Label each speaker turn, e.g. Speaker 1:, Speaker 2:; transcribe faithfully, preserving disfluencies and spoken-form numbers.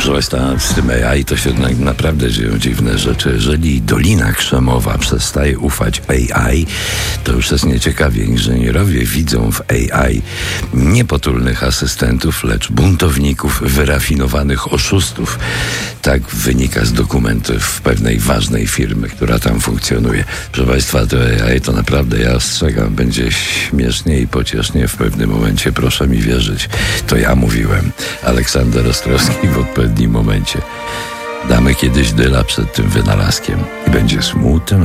Speaker 1: Proszę Państwa, z tym A I to się na, naprawdę dzieją dziwne rzeczy. Jeżeli Dolina Krzemowa przestaje ufać A I, to już jest nieciekawie. Inżynierowie widzą w A I nie potulnych asystentów, lecz buntowników, wyrafinowanych oszustów. Tak wynika z dokumentów pewnej ważnej firmy, która tam funkcjonuje. Proszę Państwa, to A I to naprawdę, ja ostrzegam, będzie śmiesznie i pociesznie w pewnym momencie, proszę mi wierzyć. To ja mówiłem. Aleksander Ostrowski w odpowiednim momencie. Damy kiedyś dyla przed tym wynalazkiem i będzie smutno.